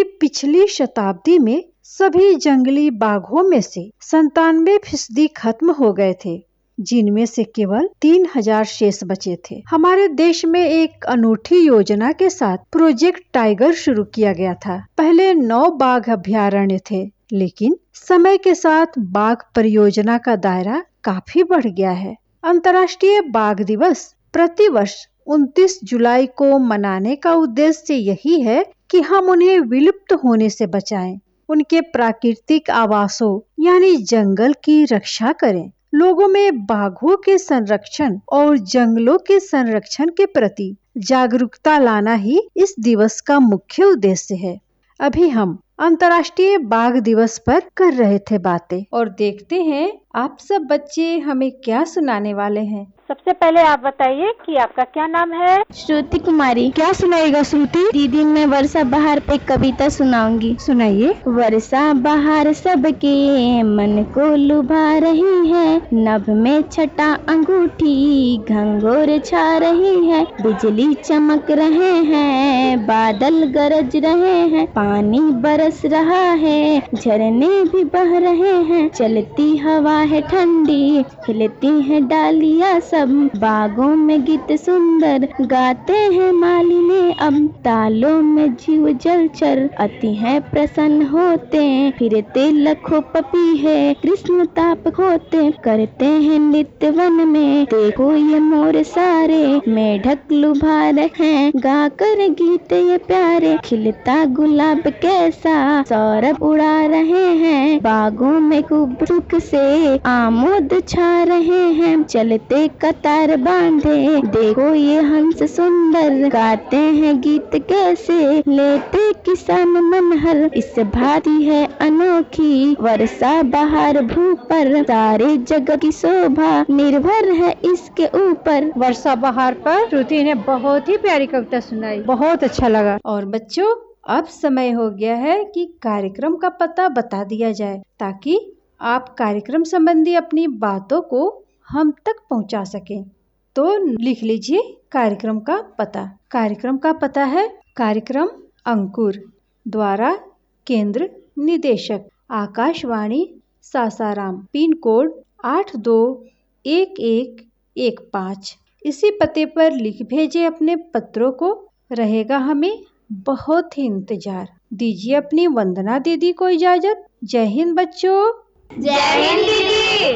कि पिछली शताब्दी में सभी जंगली बाघों में से 97% खत्म हो गए थे, जिनमें से केवल 3000 शेष बचे थे। हमारे देश में एक अनूठी योजना के साथ प्रोजेक्ट टाइगर शुरू किया गया था। पहले 9 बाघ अभयारण्य थे, लेकिन समय के साथ बाघ परियोजना का दायरा काफी बढ़ गया है। अंतर्राष्ट्रीय बाघ दिवस प्रतिवर्ष 29 जुलाई को मनाने का उद्देश्य यही है कि हम उन्हें विलुप्त होने से बचाएं, उनके प्राकृतिक आवासों यानी जंगल की रक्षा करें। लोगों में बाघों के संरक्षण और जंगलों के संरक्षण के प्रति जागरूकता लाना ही इस दिवस का मुख्य उद्देश्य है। अभी हम अंतर्राष्ट्रीय बाघ दिवस पर कर रहे थे बातें, और देखते हैं आप सब बच्चे हमें क्या सुनाने वाले हैं। सबसे पहले आप बताइए कि आपका क्या नाम है? श्रुति कुमारी। क्या सुनाएगा श्रुति? दीदी मैं वर्षा बहार पे कविता सुनाऊंगी। सुनाइए। वर्षा बहार सबके मन को लुभा रही है, नभ में छटा अंगूठी घंघोर छा रही है, बिजली चमक रहे हैं, बादल गरज रहे हैं, पानी बरस रहा है, झरने भी बह रहे हैं, चलती हवा है ठंडी, खिलती है डालियां, सब बागों में गीत सुंदर गाते हैं मालिनी, अब तालों में जीव जलचर अति हैं प्रसन्न होते, फिरते लखों पपीहे कृष्ण ताप होते, करते हैं नित्य वन में देखो ये मोर सारे, मेढक लुभा रहे हैं गाकर गीत ये प्यारे, खिलता गुलाब कैसा सौरभ उड़ा रहे हैं, बागों में खूब सुख से आमोद छा रहे हैं, चलते कतार बांधे देखो ये हंस सुंदर, गाते हैं गीत कैसे लेते किसान मन हर, इस भांति है अनोखी वर्षा बहार भू पर, सारे जगत की शोभा निर्भर है इसके ऊपर। वर्षा बहार पर श्रुति ने बहुत ही प्यारी कविता सुनाई, बहुत अच्छा लगा। और बच्चों अब समय हो गया है कि कार्यक्रम का पता बता दिया जाए, ताकि आप कार्यक्रम संबंधी अपनी बातों को हम तक पहुंचा सकें। तो लिख लीजिए कार्यक्रम का पता। कार्यक्रम का पता है कार्यक्रम अंकुर, द्वारा केंद्र निदेशक आकाशवाणी सासाराम, पिन कोड 821115। इसी पते पर लिख भेजे अपने पत्रों को, रहेगा हमें बहुत ही इंतजार। दीजिए अपनी वंदना दीदी को इजाजत। जय हिंद बच्चों। जय हिंद दीदी।